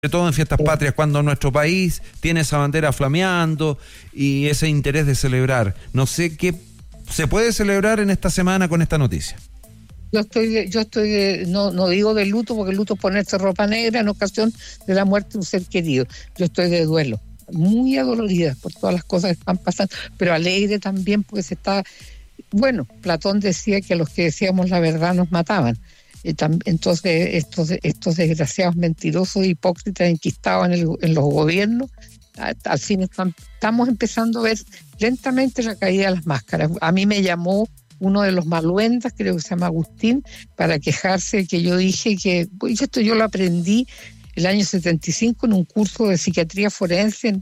todo en fiestas patrias, cuando nuestro país tiene esa bandera flameando y ese interés de celebrar. No sé qué se puede celebrar en esta semana con esta noticia. Yo estoy no digo de luto, porque el luto es ponerse ropa negra en ocasión de la muerte de un ser querido. Yo estoy de duelo, muy adolorida por todas las cosas que están pasando, pero alegre también porque bueno, Platón decía que a los que decíamos la verdad nos mataban. Entonces estos desgraciados mentirosos, hipócritas, enquistados en los gobiernos, al fin estamos empezando a ver lentamente la caída de las máscaras. A mí me llamó uno de los maluendas, creo que se llama Agustín, para quejarse de que yo dije que, pues esto yo lo aprendí el año 75 en un curso de psiquiatría forense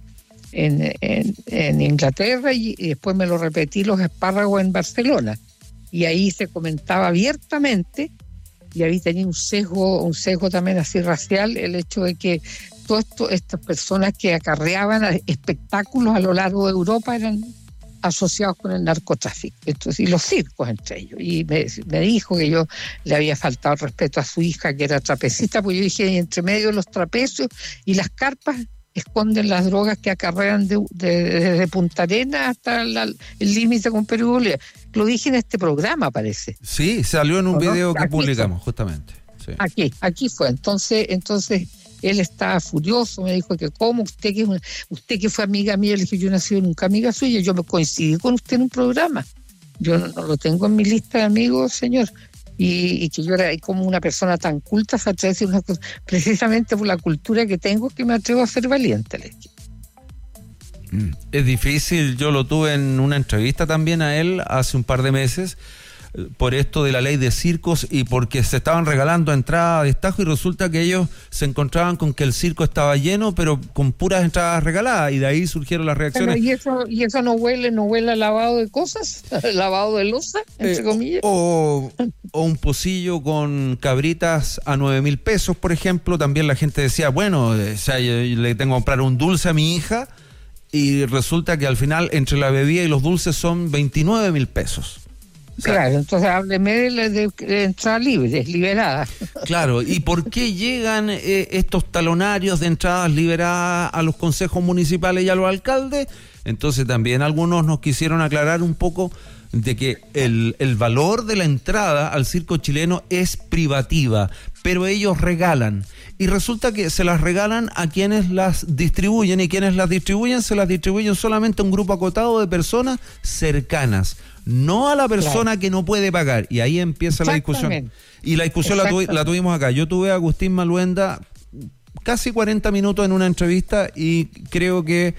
en Inglaterra, y después me lo repetí los espárragos en Barcelona, y ahí se comentaba abiertamente, y ahí tenía un sesgo también así racial, el hecho de que todas estas personas que acarreaban espectáculos a lo largo de Europa eran asociados con el narcotráfico. Entonces, y los circos entre ellos. Y me dijo que yo le había faltado el respeto a su hija, que era trapecista, porque yo dije, entre medio de los trapecios y las carpas esconden las drogas que acarrean desde Punta Arenas hasta el límite con Perú y Bolivia. Lo dije en este programa, parece. Sí, salió en un video que publicamos, justamente. Sí. Aquí fue. Entonces él estaba furioso, me dijo que cómo usted que fue amiga mía, le dije, yo no he sido nunca amiga suya, yo me coincidí con usted en un programa, yo no lo tengo en mi lista de amigos, señor, y que yo era como una persona tan culta, se atreve a decir una cosa, precisamente por la cultura que tengo, que me atrevo a ser valiente, le dije. Es difícil, yo lo tuve en una entrevista también a él hace un par de meses, por esto de la ley de circos y porque se estaban regalando entradas de destajo, y resulta que ellos se encontraban con que el circo estaba lleno, pero con puras entradas regaladas, y de ahí surgieron las reacciones. Pero ¿y eso no huele a lavado de cosas? ¿Lavado de loza, entre comillas? O un pocillo con cabritas a 9,000 pesos, por ejemplo. También la gente decía, bueno, yo le tengo que comprar un dulce a mi hija, y resulta que al final entre la bebida y los dulces son 29,000 pesos. Claro, entonces hábleme de entrada libre, liberada. Claro, ¿y por qué llegan estos talonarios de entradas liberadas a los consejos municipales y a los alcaldes? Entonces también algunos nos quisieron aclarar un poco de que el valor de la entrada al circo chileno es privativa, pero ellos regalan. Y resulta que se las regalan a quienes las distribuyen, y quienes las distribuyen se las distribuyen solamente a un grupo acotado de personas cercanas, no a la persona que no puede pagar. Y ahí empieza la discusión. Y la discusión la tuvimos acá. Yo tuve a Agustín Maluenda casi 40 minutos en una entrevista, y creo que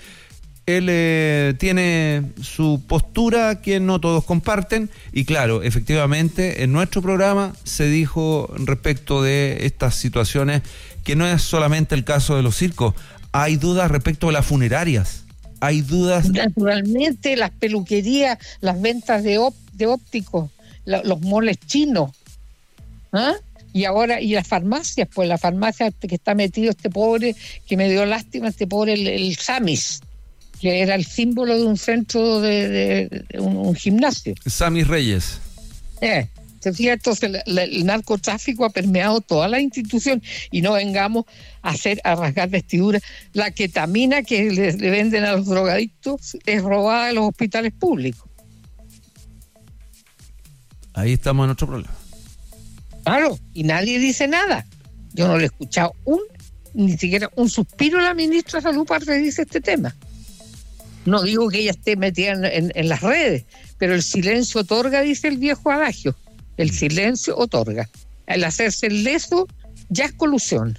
él tiene su postura que no todos comparten, y claro, efectivamente en nuestro programa se dijo respecto de estas situaciones que no es solamente el caso de los circos, hay dudas respecto de las funerarias, hay dudas. Naturalmente, las peluquerías, las ventas de ópticos, los moles chinos, ¿ah? Y ahora, y las farmacias, pues la farmacia que está metido este pobre, que me dio lástima, este pobre, el Samis, que era el símbolo de un centro de un gimnasio. Samis Reyes. Se fija, entonces el narcotráfico ha permeado toda la institución, y no vengamos a rasgar vestiduras. La ketamina que le venden a los drogadictos es robada de los hospitales públicos. Ahí estamos en otro problema. Claro, y nadie dice nada. Yo no le he escuchado ni siquiera un suspiro a la ministra de Salud para reírse este tema. No digo que ella esté metida en las redes, pero el silencio otorga, dice el viejo adagio. El silencio otorga. El hacerse el leso ya es colusión.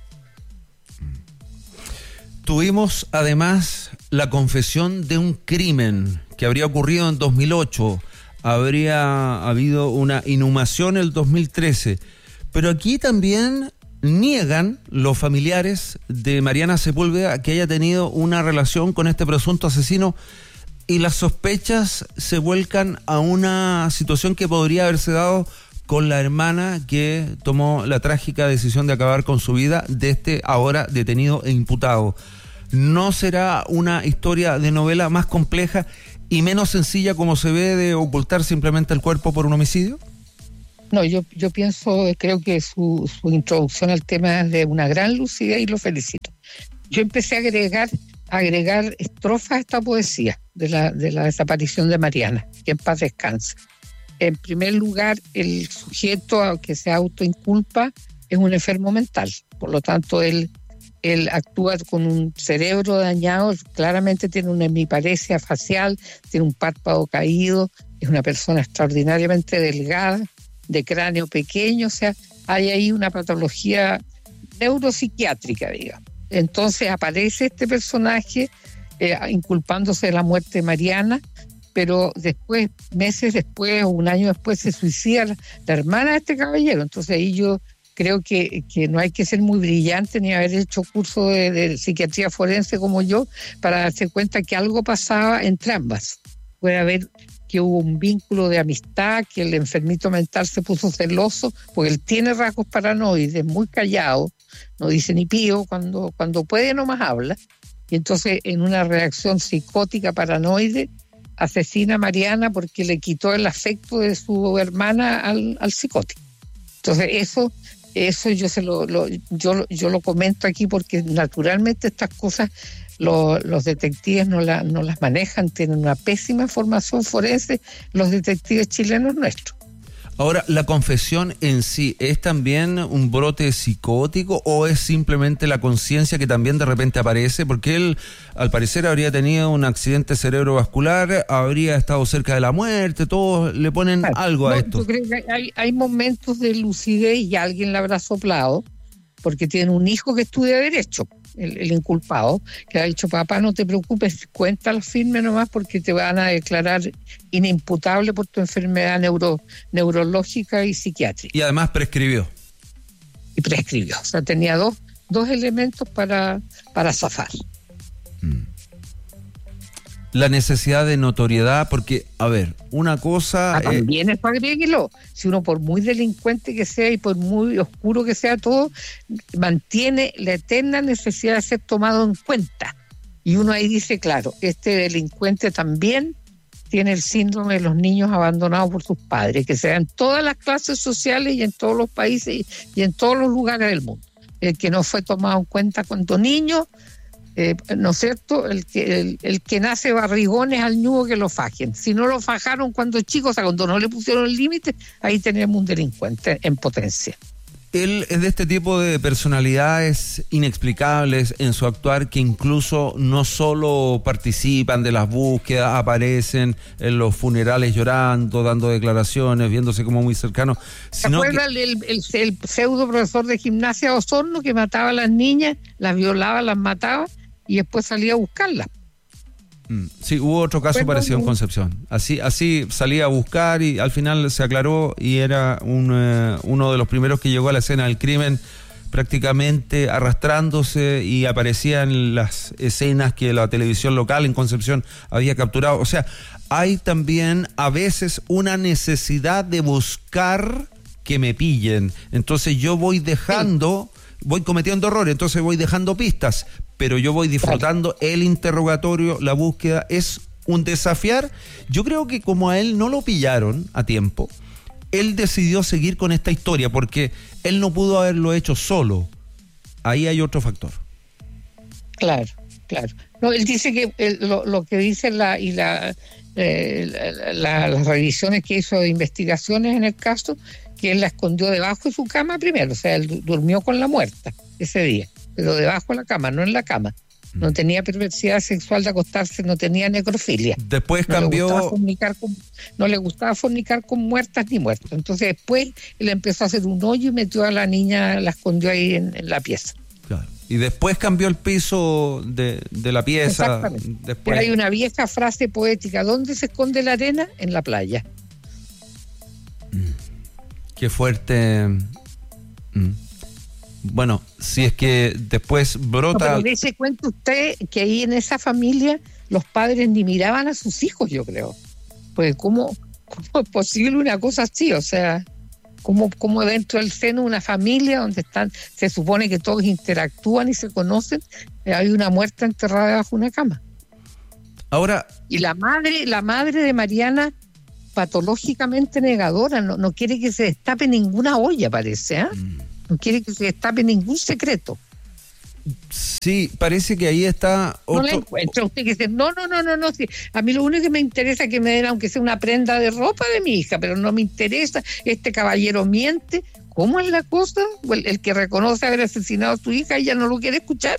Tuvimos además la confesión de un crimen que habría ocurrido en 2008. Habría habido una inhumación en el 2013. Pero aquí también niegan los familiares de Mariana Sepúlveda que haya tenido una relación con este presunto asesino, y las sospechas se vuelcan a una situación que podría haberse dado con la hermana que tomó la trágica decisión de acabar con su vida de este ahora detenido e imputado. ¿No será una historia de novela más compleja y menos sencilla como se ve de ocultar simplemente el cuerpo por un homicidio? No, yo pienso, creo que su introducción al tema es de una gran lucidez y lo felicito. Yo empecé a agregar estrofas a esta poesía de la desaparición de Mariana, que en paz descanse. En primer lugar, el sujeto que se autoinculpa es un enfermo mental, por lo tanto él actúa con un cerebro dañado, claramente tiene una hemiparesia facial, tiene un párpado caído, es una persona extraordinariamente delgada, de cráneo pequeño, o sea, hay ahí una patología neuropsiquiátrica, digamos. Entonces aparece este personaje inculpándose de la muerte de Mariana, pero después, meses después o un año después, se suicida la hermana de este caballero. Entonces ahí yo creo que no hay que ser muy brillante ni haber hecho curso de psiquiatría forense como yo para darse cuenta que algo pasaba entre ambas. Puede haber que hubo un vínculo de amistad, que el enfermito mental se puso celoso, porque él tiene rasgos paranoides, muy callado, no dice ni pío, cuando puede nomás habla, y entonces en una reacción psicótica paranoide asesina a Mariana porque le quitó el afecto de su hermana al psicótico. Entonces eso yo lo comento aquí porque naturalmente estas cosas los detectives no las manejan, tienen una pésima formación forense los detectives chilenos nuestros. Ahora, ¿la confesión en sí es también un brote psicótico o es simplemente la conciencia que también de repente aparece? Porque él, al parecer, habría tenido un accidente cerebrovascular, habría estado cerca de la muerte, todos le ponen algo a esto. Yo creo que hay momentos de lucidez y alguien le habrá soplado, porque tiene un hijo que estudia Derecho, el inculpado, que ha dicho: papá, no te preocupes, cuéntalo firme nomás porque te van a declarar inimputable por tu enfermedad neurológica y psiquiátrica. Y además prescribió. O sea, tenía dos elementos para zafar. La necesidad de notoriedad, porque, a ver, una cosa... también es para agreguarlo. Si uno, por muy delincuente que sea y por muy oscuro que sea todo, mantiene la eterna necesidad de ser tomado en cuenta. Y uno ahí dice, claro, este delincuente también tiene el síndrome de los niños abandonados por sus padres, que se da en todas las clases sociales y en todos los países y en todos los lugares del mundo. El que no fue tomado en cuenta cuando niño... ¿no es cierto? El que nace barrigones al ñudo que lo fajen. Si no lo fajaron cuando chicos, o sea, cuando no le pusieron el límite, ahí tenemos un delincuente en potencia. Él es de este tipo de personalidades inexplicables en su actuar, que incluso no solo participan de las búsquedas, aparecen en los funerales llorando, dando declaraciones, viéndose como muy cercanos. ¿Se acuerdan el pseudo profesor de gimnasia Osorno que mataba a las niñas, las violaba, las mataba y después salía a buscarlas? Sí, hubo otro caso parecido en Concepción. Así salía a buscar y al final se aclaró y era uno de los primeros que llegó a la escena del crimen, prácticamente arrastrándose, y aparecían las escenas que la televisión local en Concepción había capturado. O sea, hay también a veces una necesidad de buscar que me pillen. Entonces yo voy cometiendo errores, entonces voy dejando pistas, pero yo voy disfrutando el interrogatorio, la búsqueda. Es un desafiar. Yo creo que como a él no lo pillaron a tiempo, él decidió seguir con esta historia porque él no pudo haberlo hecho solo. Ahí hay otro factor. Claro. No, él dice que lo que dice las revisiones que hizo de investigaciones en el caso, que él la escondió debajo de su cama primero, o sea, él durmió con la muerta ese día, pero debajo de la cama, no en la cama. No tenía perversidad sexual de acostarse, no tenía necrofilia. Después cambió... No le gustaba fornicar con muertas ni muertos. Entonces después él empezó a hacer un hoyo y metió a la niña, la escondió ahí en la pieza. Claro. Y después cambió el piso de la pieza. Exactamente. Después... Pero hay una vieja frase poética: ¿dónde se esconde la arena? En la playa. Qué fuerte. Bueno, si es que después brota... No, pero dése cuenta usted que ahí en esa familia los padres ni miraban a sus hijos, yo creo. Pues ¿cómo es posible una cosa así? O sea, ¿cómo dentro del seno de una familia donde se supone que todos interactúan y se conocen, hay una muerta enterrada debajo de una cama? Ahora... Y la madre de Mariana patológicamente negadora, no quiere que se destape ninguna olla, parece, ¿eh? No quiere que se destape ningún secreto. Sí, parece que ahí está No la encuentra usted que dice, no, sí. A mí lo único que me interesa es que me den, aunque sea una prenda de ropa de mi hija, pero no me interesa, este caballero miente. ¿Cómo es la cosa? El que reconoce haber asesinado a su hija, ella no lo quiere escuchar.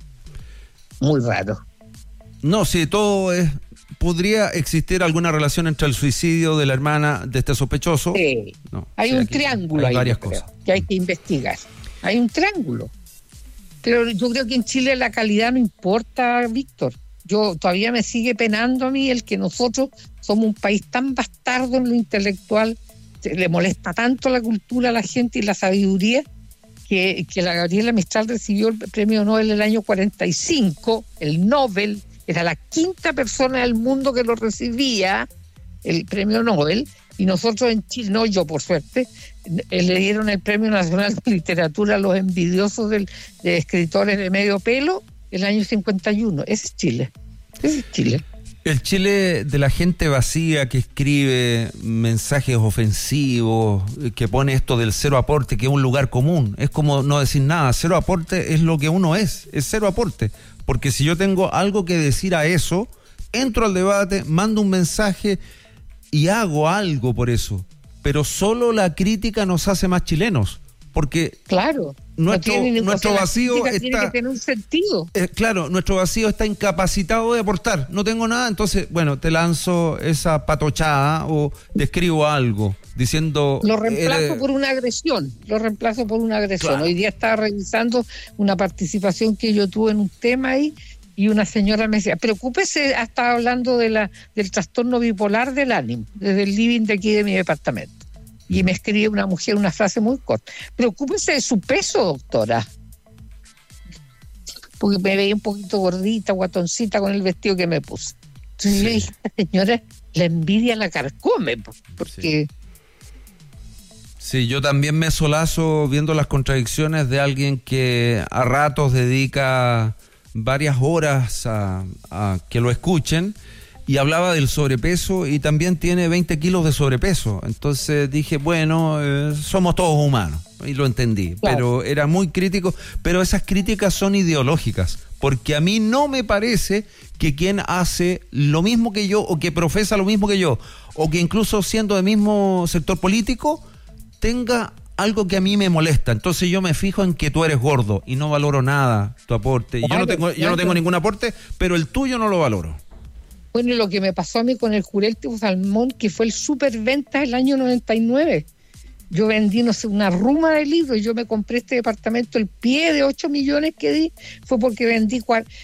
Muy raro. No, sí, todo es... ¿Podría existir alguna relación entre el suicidio de la hermana de este sospechoso? Sí. No, hay un triángulo hay ahí, varias cosas que hay que investigar. Hay un triángulo. Pero yo creo que en Chile la calidad no importa, Víctor. Todavía me sigue penando a mí el que nosotros somos un país tan bastardo en lo intelectual, le molesta tanto la cultura a la gente y la sabiduría, que la Gabriela Mistral recibió el premio Nobel el año 45, el Nobel, era la quinta persona del mundo que lo recibía, el premio Nobel, y nosotros en Chile, no yo por suerte, le dieron el Premio Nacional de Literatura a los envidiosos de escritores de medio pelo el año 51. Ese es Chile. El Chile de la gente vacía que escribe mensajes ofensivos, que pone esto del cero aporte, que es un lugar común. Es como no decir nada. Cero aporte es lo que uno es cero aporte. Porque si yo tengo algo que decir a eso, entro al debate, mando un mensaje y hago algo por eso. Pero solo la crítica nos hace más chilenos. Porque claro, nuestro vacío está... Tiene que tener un sentido. Claro, nuestro vacío está incapacitado de aportar. No tengo nada, entonces, bueno, te lanzo esa patochada o te escribo algo diciendo... Lo reemplazo por una agresión. Claro. Hoy día estaba revisando una participación que yo tuve en un tema ahí y una señora me decía, preocúpese, estaba hablando del trastorno bipolar del ánimo, desde el living de aquí de mi departamento. Y me escribe una mujer una frase muy corta. Preocúpese de su peso, doctora. Porque me veía un poquito gordita, guatoncita con el vestido que me puse. Entonces le dije, señora, la envidia la carcome. Porque... Sí, yo también me solazo viendo las contradicciones de alguien que a ratos dedica varias horas a que lo escuchen. Y hablaba del sobrepeso y también tiene 20 kilos de sobrepeso. Entonces dije, bueno, somos todos humanos. Y lo entendí. Claro. Pero era muy crítico. Pero esas críticas son ideológicas. Porque a mí no me parece que quien hace lo mismo que yo o que profesa lo mismo que yo o que incluso siendo del mismo sector político tenga algo que a mí me molesta. Entonces yo me fijo en que tú eres gordo y no valoro nada tu aporte. Claro, yo no tengo ningún aporte, pero el tuyo no lo valoro. Bueno, lo que me pasó a mí con el Jurel Tipo Salmón, que fue el superventa del año 99. Yo vendí, no sé, una ruma de libros. Yo me compré este departamento, el pie de 8 millones que di, fue porque vendí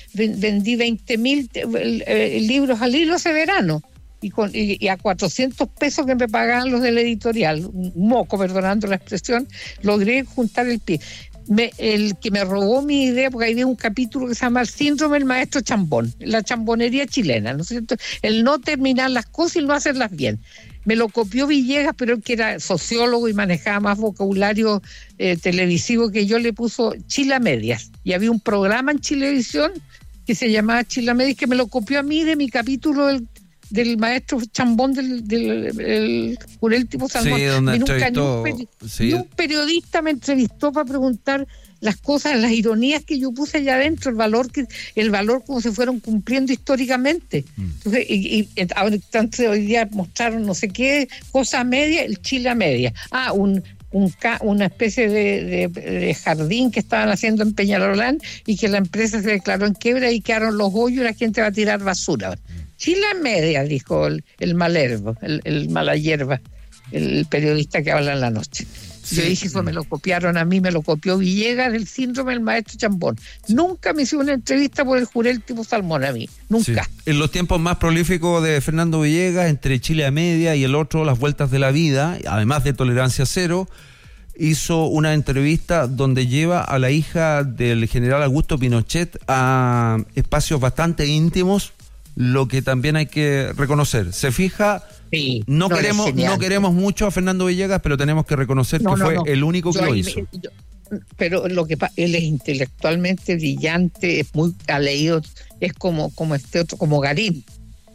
20.000 libros al hilo ese verano. Y a 400 pesos que me pagaban los del editorial, un moco, perdonando la expresión, logré juntar el pie. El que me robó mi idea, porque ahí había un capítulo que se llama El síndrome del maestro chambón, la chambonería chilena, ¿no es cierto? El no terminar las cosas y no hacerlas bien. Me lo copió Villegas, pero él que era sociólogo y manejaba más vocabulario televisivo que yo, le puso Chile a medias. Y había un programa en Chilevisión que se llamaba Chile a medias, que me lo copió a mí de mi capítulo del maestro chambón del Jurel Tipo Salmón. Sí, donde entrevistó... Ni un periodista me entrevistó para preguntar las cosas, las ironías que yo puse allá adentro, el valor como se fueron cumpliendo históricamente. Entonces, y hoy día mostraron no sé qué cosa media, el Chile a media. Una especie de jardín que estaban haciendo en Peñalolán y que la empresa se declaró en quiebra y quedaron los hoyos y la gente va a tirar basura. Chile a media, dijo el malervo, el mala hierba, el periodista que habla en la noche. Sí. Yo dije, eso me lo copiaron a mí, me lo copió Villegas del síndrome del maestro chambón. Nunca me hizo una entrevista por el Jurel Tipo Salmón a mí, nunca. Sí. En los tiempos más prolíficos de Fernando Villegas, entre Chile a media y el otro, Las Vueltas de la Vida, además de Tolerancia Cero, hizo una entrevista donde lleva a la hija del general Augusto Pinochet a espacios bastante íntimos, lo que también hay que reconocer. Se fija, sí, no queremos mucho a Fernando Villegas, pero tenemos que reconocer que fue el único que lo hizo. Pero lo que pasa, él es intelectualmente brillante, ha leído, es como este otro, como Garín.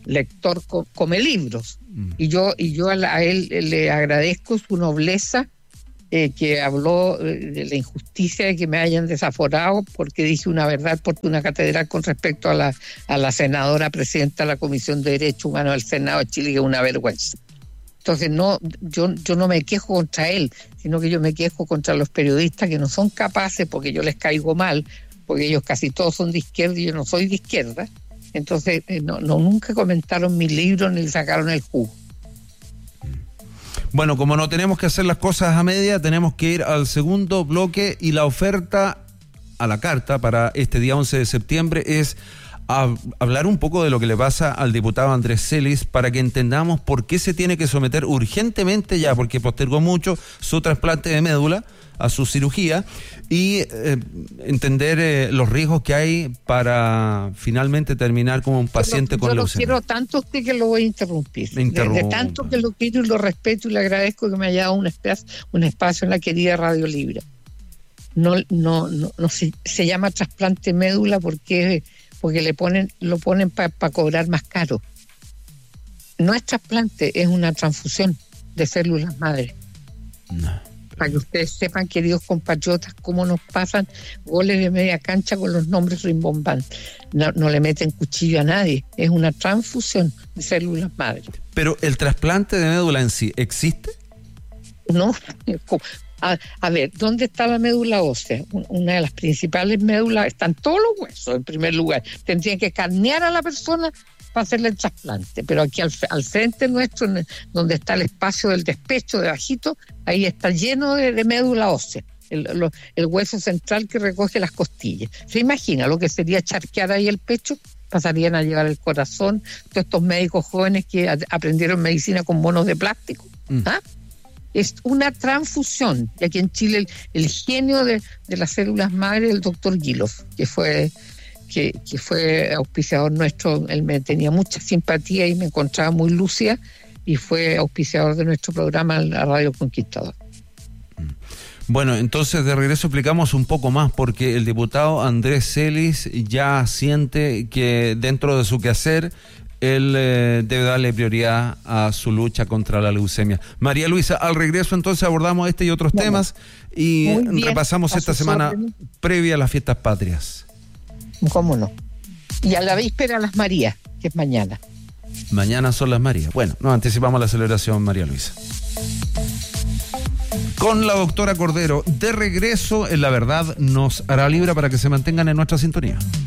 lector come libros. Y yo a él le agradezco su nobleza, que habló de la injusticia de que me hayan desaforado porque dije una verdad oportuna catedral con respecto a la senadora presidenta de la Comisión de Derechos Humanos del Senado de Chile, que es una vergüenza. Entonces yo no me quejo contra él, sino que yo me quejo contra los periodistas que no son capaces, porque yo les caigo mal, porque ellos casi todos son de izquierda y yo no soy de izquierda. Entonces nunca comentaron mis libros ni le sacaron el jugo. Bueno, como no tenemos que hacer las cosas a media, tenemos que ir al segundo bloque, y la oferta a la carta para este día 11 de septiembre es hablar un poco de lo que le pasa al diputado Andrés Celis, para que entendamos por qué se tiene que someter urgentemente ya, porque postergó mucho su trasplante de médula a su cirugía, y entender los riesgos que hay para finalmente terminar como un paciente con leucemia. Yo lo quiero tanto a usted que lo voy a interrumpir. De tanto que lo quiero y lo respeto y le agradezco que me haya dado un espacio en la querida Radio Libre. No se llama trasplante médula porque lo ponen para cobrar más caro. No es trasplante, es una transfusión de células madre. Para que ustedes sepan, queridos compatriotas, cómo nos pasan goles de media cancha con los nombres rimbombantes. No le meten cuchillo a nadie, es una transfusión de células madre. ¿Pero el trasplante de médula en sí existe? No. A ver, ¿dónde está la médula ósea? Una de las principales médulas, están todos los huesos en primer lugar. Tendrían que carnear a la persona para hacerle el trasplante, pero aquí al frente nuestro, donde está el espacio del despecho debajito, ahí está lleno de médula ósea, el hueso central que recoge las costillas. ¿Se imagina lo que sería charquear ahí el pecho? Pasarían a llevar el corazón, todos estos médicos jóvenes que aprendieron medicina con monos de plástico. ¿Ah? Es una transfusión. Y aquí en Chile el genio de las células madre es el doctor Guilof, que fue auspiciador nuestro. Él me tenía mucha simpatía y me encontraba muy lúcida, y fue auspiciador de nuestro programa, la Radio Conquistador. Bueno, entonces de regreso explicamos un poco más, porque el diputado Andrés Celis ya siente que dentro de su quehacer él debe darle prioridad a su lucha contra la leucemia. María Luisa, al regreso entonces abordamos este y otros temas, y repasamos esta semana previa a las fiestas patrias. ¿Cómo no? Y a la víspera las Marías, que es mañana. Mañana son las Marías. Bueno, nos anticipamos la celebración, María Luisa. Con la doctora Cordero, de regreso en La Verdad nos hará libre, para que se mantengan en nuestra sintonía.